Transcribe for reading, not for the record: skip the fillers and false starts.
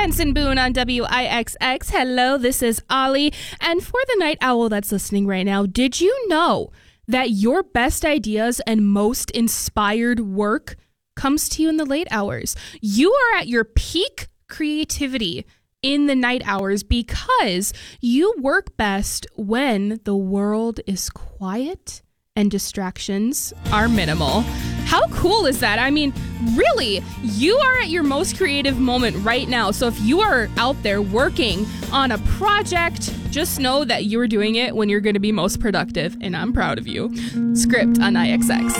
Jensen Boone on WIXX. Hello, this is Ollie. And for the night owl that's listening right now, did you know that your best ideas and most inspired work comes to you in the late hours? You are at your peak creativity in the night hours because you work best when the world is quiet and distractions are minimal. How cool is that? I mean, really, you are at your most creative moment right now. So if you are out there working on a project, just know that you're doing it when you're going to be most productive. And I'm proud of you. Script on IXX.